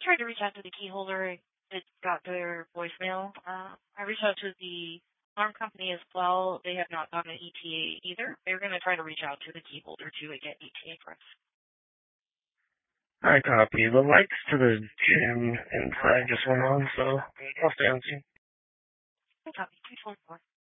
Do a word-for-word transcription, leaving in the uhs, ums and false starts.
tried to reach out to the key holder. It got their voicemail. Uh, I reached out to the alarm company as well. They have not gotten an E T A either. They're going to try to reach out to the key holder to get E T A for us. I copy. The lights to the gym inside just went on, so I'll stay on scene. I copy. two twenty-four.